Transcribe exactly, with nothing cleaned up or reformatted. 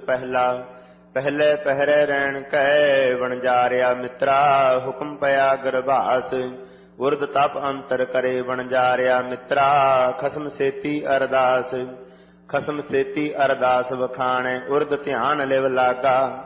ਪਹਿਲਾ। ਪਹਿਲੇ ਪਹਿਰੇ ਰਹਿਣ ਕੈ ਵਣਜਾਰਿਆ ਮਿੱਤਰਾ, ਹੁਕਮ ਪਿਆ ਗਰਭਾਸ ਉਰਦ ਤਪ ਅੰਤਰ ਕਰੇ ਵਣਜਾਰਿਆ ਮਿੱਤਰਾ। ਖਸਮ ਸੇਤੀ ਅਰਦਾਸ ਖਸਮ ਸੇਤੀ ਅਰਦਾਸ ਵਖਾਣੈ ਉਰਦ ਧਿਆਨ ਲਿਵ ਲਾਗਾ।